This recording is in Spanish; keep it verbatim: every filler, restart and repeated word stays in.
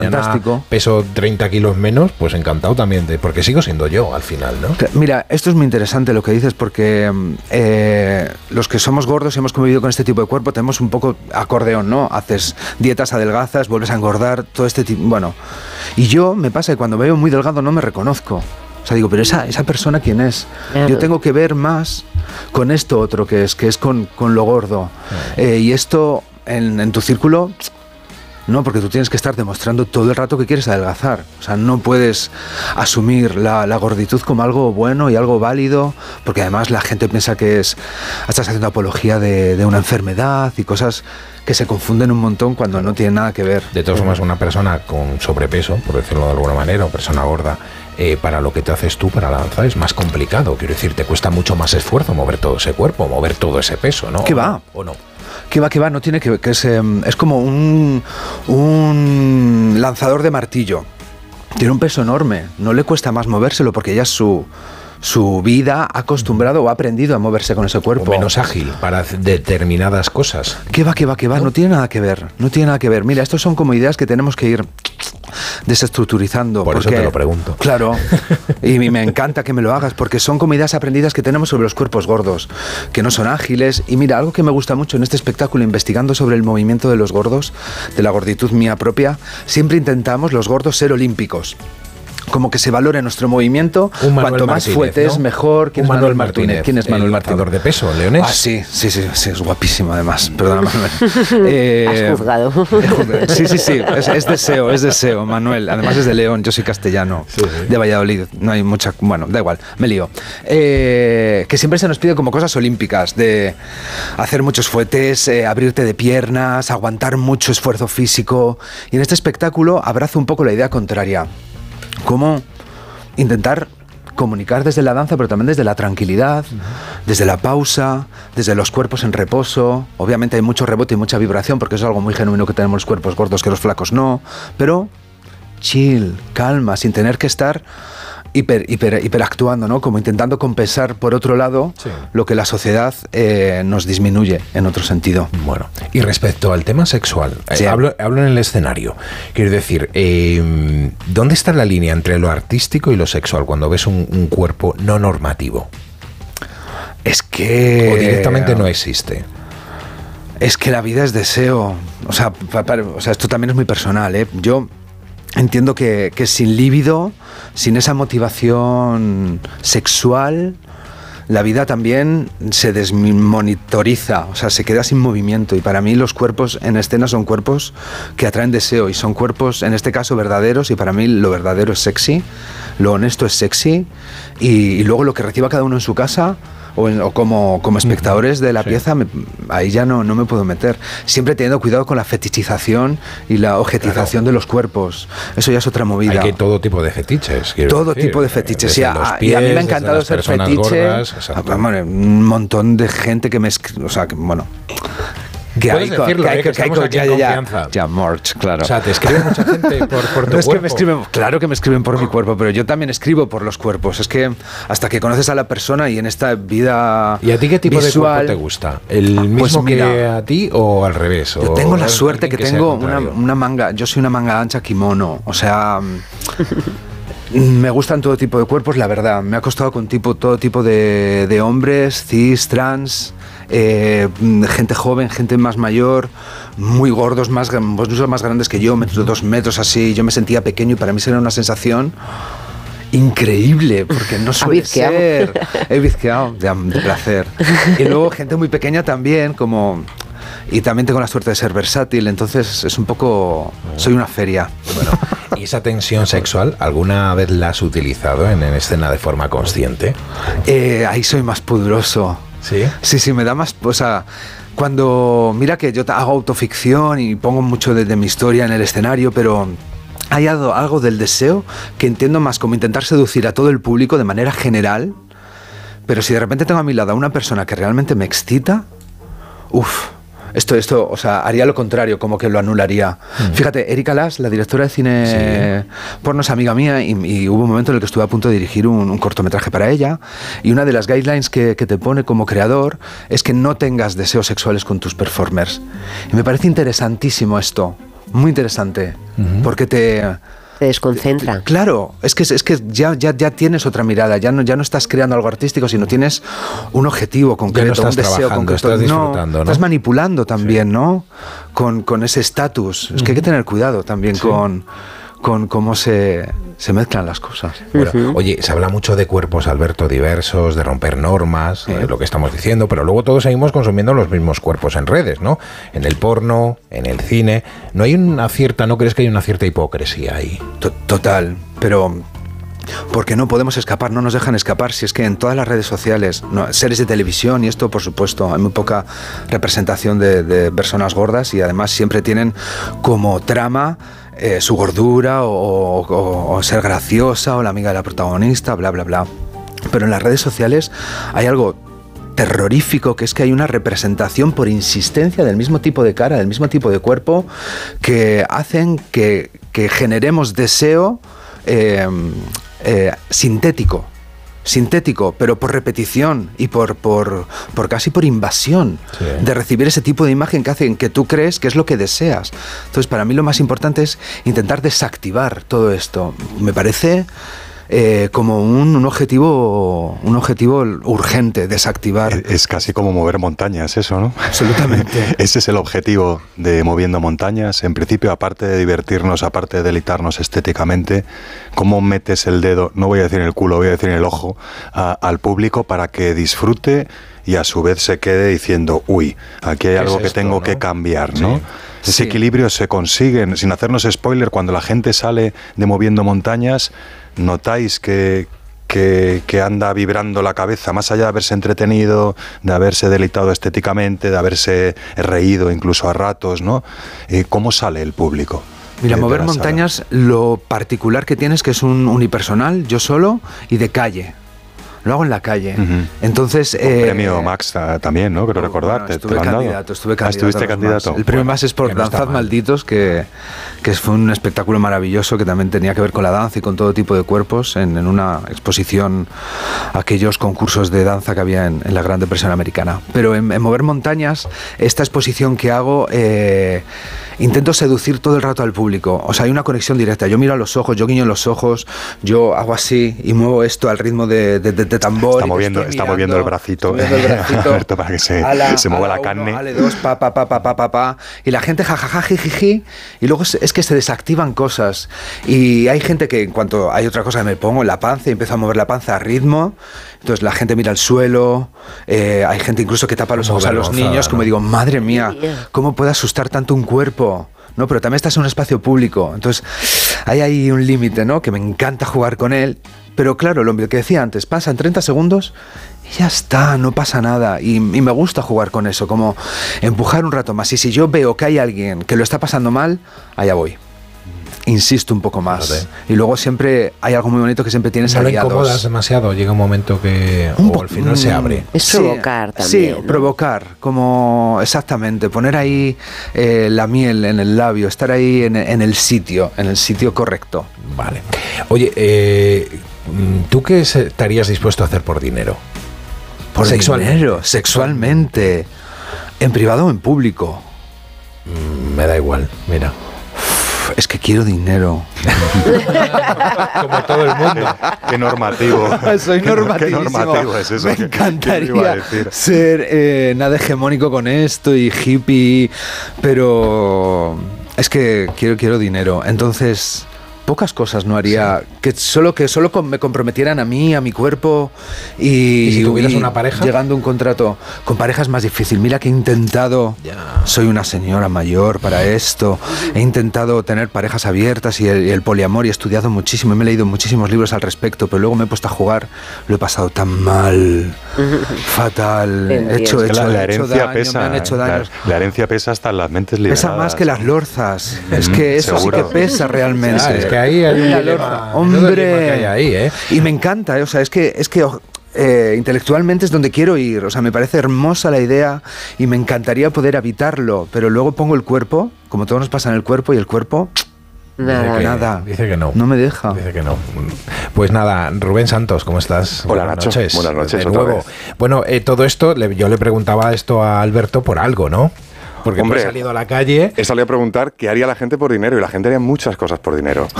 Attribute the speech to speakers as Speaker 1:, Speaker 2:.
Speaker 1: Fantástico.
Speaker 2: Peso treinta kilos menos, pues encantado también, de, porque sigo siendo yo al final, ¿no?
Speaker 1: Mira, esto es muy interesante lo que dices, porque eh, los que somos gordos y hemos convivido con este tipo de cuerpo tenemos un poco acordeón, ¿no? Haces dietas, adelgazas, vuelves a engordar, todo este tipo, bueno. Y yo, me pasa que cuando me veo muy delgado no me reconozco. O sea, digo, pero esa, esa persona, ¿quién es? Yo tengo que ver más con esto otro que es, que es con, con lo gordo. Eh, y esto, en, en tu círculo... No, porque tú tienes que estar demostrando todo el rato que quieres adelgazar. O sea, no puedes asumir la, la gorditud como algo bueno y algo válido, porque además la gente piensa que es estás haciendo apología de, de una enfermedad y cosas que se confunden un montón cuando no tienen nada que ver.
Speaker 2: De todas formas, una persona con sobrepeso, por decirlo de alguna manera, o persona gorda, eh, para lo que te haces tú para la danza es más complicado. Quiero decir, te cuesta mucho más esfuerzo mover todo ese cuerpo, mover todo ese peso, ¿no?
Speaker 1: ¿Qué va?
Speaker 2: ¿O no?
Speaker 1: Que va, que va, no tiene que, que es, es como un, un lanzador de martillo. Tiene un peso enorme, no le cuesta más movérselo porque ya es su, su vida ha acostumbrado o ha aprendido a moverse con ese cuerpo.
Speaker 2: O menos ágil para determinadas cosas.
Speaker 1: Que va, que va, que va, no, no tiene nada que ver, no tiene nada que ver. Mira, estos son como ideas que tenemos que ir desestructurizando.
Speaker 2: Por
Speaker 1: porque,
Speaker 2: eso te lo pregunto.
Speaker 1: Claro, y me encanta que me lo hagas, porque son como ideas aprendidas que tenemos sobre los cuerpos gordos, que no son ágiles. Y mira, algo que me gusta mucho en este espectáculo, investigando sobre el movimiento de los gordos, de la gorditud mía propia, siempre intentamos los gordos ser olímpicos. Como que se valore nuestro movimiento, cuanto más fuertes, ¿no? Mejor.
Speaker 2: ¿Quién es Manuel Martínez?
Speaker 1: ¿Quién es Manuel
Speaker 2: el
Speaker 1: Martínez?
Speaker 2: Marcador de peso, leonés.
Speaker 1: Ah, sí, sí, sí, sí, es guapísimo además. Perdona, Manuel.
Speaker 3: Eh, Has juzgado.
Speaker 1: Sí, sí, sí, es, es deseo, es deseo, Manuel. Además es de León, yo soy castellano, sí, sí. De Valladolid. No hay mucha, bueno, da igual, me lío. Eh, que siempre se nos pide como cosas olímpicas, de hacer muchos fuetes, eh, abrirte de piernas, aguantar mucho esfuerzo físico. Y en este espectáculo abrazo un poco la idea contraria. Cómo intentar comunicar desde la danza, pero también desde la tranquilidad, uh-huh. desde la pausa, desde los cuerpos en reposo. Obviamente hay mucho rebote y mucha vibración, porque eso es algo muy genuino que tenemos los cuerpos gordos, que los flacos no, pero chill, calma, sin tener que estar hiper, hiper, hiperactuando, ¿no? Como intentando compensar, por otro lado, sí. lo que la sociedad eh, nos disminuye en otro sentido.
Speaker 2: Bueno, y respecto al tema sexual, sí. eh, hablo, hablo en el escenario. Quiero decir, eh, ¿dónde está la línea entre lo artístico y lo sexual cuando ves un, un cuerpo no normativo?
Speaker 1: Es que...
Speaker 2: ¿O directamente no existe?
Speaker 1: Es que la vida es deseo. O sea, pa, pa, o sea esto también es muy personal, ¿eh? Yo... Entiendo que, que sin líbido, sin esa motivación sexual, la vida también se desmonitoriza, o sea, se queda sin movimiento. Y para mí los cuerpos en escena son cuerpos que atraen deseo y son cuerpos, en este caso, verdaderos. Y para mí lo verdadero es sexy, lo honesto es sexy. Y, y luego lo que reciba cada uno en su casa... O, en, o como, como espectadores de la sí. pieza, me, ahí ya no, no me puedo meter. Siempre teniendo cuidado con la fetichización y la objetización claro. de los cuerpos. Eso ya es otra movida.
Speaker 2: Hay que todo tipo de fetiches.
Speaker 1: Todo
Speaker 2: decir.
Speaker 1: tipo de fetiches. Sí,
Speaker 2: los pies,
Speaker 1: y a mí me ha encantado ser fetiche. Gordas, bueno, un montón de gente que me escribe. O sea, que bueno.
Speaker 2: Que
Speaker 1: Puedes
Speaker 2: hay, decirlo, que, eh, que estamos
Speaker 1: hay,
Speaker 2: aquí
Speaker 1: ya,
Speaker 2: en
Speaker 1: ya,
Speaker 2: confianza.
Speaker 1: Ya, March, claro.
Speaker 2: O sea, te escribe mucha gente por, por tu
Speaker 1: no es
Speaker 2: cuerpo.
Speaker 1: Que me escriben, claro que me escriben por mi cuerpo, pero yo también escribo por los cuerpos. Es que hasta que conoces a la persona y en esta vida
Speaker 2: ¿Y a ti qué tipo
Speaker 1: visual,
Speaker 2: de cuerpo te gusta? ¿El mismo pues mira, que a ti o al revés?
Speaker 1: Yo
Speaker 2: o
Speaker 1: tengo la suerte que,
Speaker 2: que
Speaker 1: tengo una, una manga, yo soy una manga ancha kimono, o sea... Me gustan todo tipo de cuerpos, la verdad. Me ha costado con tipo, todo tipo de, de hombres, cis, trans, eh, gente joven, gente más mayor, muy gordos, más, más grandes que yo, metros, dos metros así. Yo me sentía pequeño y para mí era una sensación increíble, porque no suele ser. He bizqueado de, de placer. Y luego gente muy pequeña también, como... Y también tengo la suerte de ser versátil, entonces es un poco... Soy una feria.
Speaker 2: Bueno, ¿y esa tensión sexual alguna vez la has utilizado en, en escena de forma consciente?
Speaker 1: Eh, ahí soy más pudoroso.
Speaker 2: ¿Sí?
Speaker 1: Sí, sí, me da más... O sea, cuando... Mira que yo hago autoficción y pongo mucho de, de mi historia en el escenario, pero... Hay algo, algo del deseo que entiendo más como intentar seducir a todo el público de manera general, pero si de repente tengo a mi lado a una persona que realmente me excita, uff... Esto, esto, o sea, haría lo contrario, como que lo anularía. Mm. Fíjate, Erika Las, la directora de cine sí. porno, es amiga mía y, y hubo un momento en el que estuve a punto de dirigir un, un cortometraje para ella y una de las guidelines que, que te pone como creador es que no tengas deseos sexuales con tus performers. Y me parece interesantísimo esto, muy interesante, uh-huh. porque te...
Speaker 3: Te desconcentra.
Speaker 1: Te, claro, es que, es que ya, ya, ya tienes otra mirada, ya no, ya no estás creando algo artístico, sino tienes un objetivo concreto,
Speaker 2: no
Speaker 1: un deseo concreto.
Speaker 2: Estás disfrutando,
Speaker 1: no,
Speaker 2: ¿no?
Speaker 1: Estás manipulando también, sí. ¿no? Con, con ese estatus. Uh-huh. Es que hay que tener cuidado también sí. con... con cómo se, se mezclan las cosas.
Speaker 2: Bueno, uh-huh. Oye, se habla mucho de cuerpos, Alberto, diversos, de romper normas, uh-huh. eh, lo que estamos diciendo, pero luego todos seguimos consumiendo los mismos cuerpos en redes, ¿no? En el porno, en el cine. ¿No hay una cierta, no crees que hay una cierta hipocresía ahí?
Speaker 1: Total, pero... porque no podemos escapar, no nos dejan escapar. Si es que en todas las redes sociales, no, series de televisión y esto, por supuesto, hay muy poca representación de, de personas gordas y además siempre tienen como trama eh, su gordura o, o, o ser graciosa o la amiga de la protagonista, bla, bla, bla. Pero en las redes sociales hay algo terrorífico, que es que hay una representación por insistencia del mismo tipo de cara, del mismo tipo de cuerpo, que hacen que, que generemos deseo eh, Eh, sintético, sintético, pero por repetición y por, por, por casi por invasión sí. de recibir ese tipo de imagen que hacen que tú crees que es lo que deseas. Entonces, para mí lo más importante es intentar desactivar todo esto. Me parece eh, como un, un objetivo un objetivo urgente, desactivar.
Speaker 4: Es, es casi como mover montañas eso, ¿no?
Speaker 1: Absolutamente.
Speaker 4: Ese es el objetivo de Moviendo Montañas. En principio, aparte de divertirnos, aparte de deleitarnos estéticamente, ¿cómo metes el dedo, no voy a decir en el culo, voy a decir en el ojo, a, al público para que disfrute y a su vez se quede diciendo, uy, aquí hay algo que esto, tengo ¿no? que cambiar, ¿no? Sí. Ese sí. equilibrio se consigue, sin hacernos spoiler, cuando la gente sale de Moviendo Montañas, notáis que, que, que anda vibrando la cabeza, más allá de haberse entretenido, de haberse deleitado estéticamente, de haberse reído incluso a ratos, ¿no? Eh, ¿Cómo sale el público?
Speaker 1: Mira, Mover Montañas, lo particular que tiene es que es un unipersonal, yo solo, y de calle. Lo hago en la calle. Uh-huh. Entonces...
Speaker 4: Eh, premio Max también, ¿no? Quiero recordarte.
Speaker 1: Bueno, estuve, ¿te candidato, estuve candidato.
Speaker 4: Ah, ¿estuviste candidato?
Speaker 1: Más. El premio
Speaker 4: bueno,
Speaker 1: Max es por Danzad no Malditos, que, que fue un espectáculo maravilloso que también tenía que ver con la danza y con todo tipo de cuerpos en, en una exposición, aquellos concursos de danza que había en, en la Gran Depresión Americana. Pero en, en Mover Montañas, esta exposición que hago, eh, intento seducir todo el rato al público. O sea, hay una conexión directa. Yo miro a los ojos, yo guiño los ojos, yo hago así y muevo esto al ritmo de, de, de de tambor.
Speaker 4: Está moviendo, está moviendo el bracito,
Speaker 1: el bracito
Speaker 4: Alberto, para que se,
Speaker 1: la,
Speaker 4: se mueva la
Speaker 1: uno,
Speaker 4: carne.
Speaker 1: Ale dos, pa, pa, pa, pa, pa, pa, pa, y la gente jajaja, jijiji, y luego es que se desactivan cosas. Y hay gente que en cuanto hay otra cosa que me pongo en la panza y empiezo a mover la panza a ritmo, entonces la gente mira al suelo, eh, hay gente incluso que tapa los ojos a los niños, ¿no? Como digo, madre mía, ¿cómo puede asustar tanto un cuerpo? No, pero también estás en un espacio público, entonces hay ahí un límite, ¿no? Que me encanta jugar con él. Pero claro, lo que decía antes, pasan treinta segundos y ya está, no pasa nada. Y, y me gusta jugar con eso, como empujar un rato más. Y si yo veo que hay alguien que lo está pasando mal, allá voy. Insisto un poco más. Fíjate. Y luego siempre hay algo muy bonito que siempre tienes
Speaker 2: no
Speaker 1: aliados.
Speaker 2: No le incomodas demasiado, llega un momento que un o al final se abre.
Speaker 3: Es
Speaker 1: sí,
Speaker 3: provocar también.
Speaker 1: Sí,
Speaker 3: ¿no?
Speaker 1: provocar, como exactamente, poner ahí eh, la miel en el labio, estar ahí en, en el sitio, en el sitio correcto.
Speaker 2: Vale. Oye, eh, ¿tú qué estarías dispuesto a hacer por dinero?
Speaker 1: Por sexualmente. dinero, sexualmente, en privado o en público.
Speaker 2: Mm, me da igual, mira.
Speaker 1: Es que quiero dinero.
Speaker 2: Como todo el mundo.
Speaker 4: Qué normativo.
Speaker 1: Soy normativísimo.
Speaker 4: Qué normativo es eso.
Speaker 1: Me
Speaker 4: ¿Qué,
Speaker 1: encantaría
Speaker 4: qué
Speaker 1: ser eh, nada hegemónico con esto y hippie, pero es que quiero, quiero dinero. Entonces, pocas cosas no haría, sí. que solo que solo con, me comprometieran a mí, a mi cuerpo y,
Speaker 2: ¿Y si tuvieras
Speaker 1: y
Speaker 2: una pareja?
Speaker 1: Llegando a un contrato con pareja es más difícil. Mira que he intentado, ya. soy una señora mayor para esto, he intentado tener parejas abiertas y el, y el poliamor y he estudiado muchísimo, me he leído muchísimos libros al respecto, pero luego me he puesto a jugar, lo he pasado tan mal, fatal, he hecho,
Speaker 4: es que
Speaker 1: hecho,
Speaker 4: la, la
Speaker 1: hecho
Speaker 4: herencia
Speaker 1: daño,
Speaker 4: pesa,
Speaker 1: me han hecho daños.
Speaker 4: La, la herencia pesa hasta en las mentes liberadas.
Speaker 1: Pesa más que las lorzas, es que eso
Speaker 4: Seguro.
Speaker 1: sí que pesa realmente.
Speaker 2: Ah, es que ahí hay un dilema,
Speaker 1: hombre,
Speaker 2: que hay ahí, ¿eh?
Speaker 1: Y me encanta, ¿eh? O sea, es que es que eh, intelectualmente es donde quiero ir, o sea, me parece hermosa la idea y me encantaría poder habitarlo, pero luego pongo el cuerpo, como todo nos pasa en el cuerpo, y el cuerpo
Speaker 3: nada,
Speaker 2: dice que,
Speaker 1: nada,
Speaker 2: dice que no,
Speaker 1: no me deja.
Speaker 2: Dice que no. Pues nada, Rubén Santos, ¿cómo estás?
Speaker 4: Hola,
Speaker 2: Buenas
Speaker 4: Nacho.
Speaker 2: noches.
Speaker 4: Buenas noches.
Speaker 2: De nuevo. Bueno, eh, todo esto, le, yo le preguntaba esto a Alberto por algo, ¿no? Porque
Speaker 5: Hombre,
Speaker 2: tú has salido a la calle.
Speaker 5: He salido a preguntar qué haría la gente por dinero y la gente haría muchas cosas por dinero.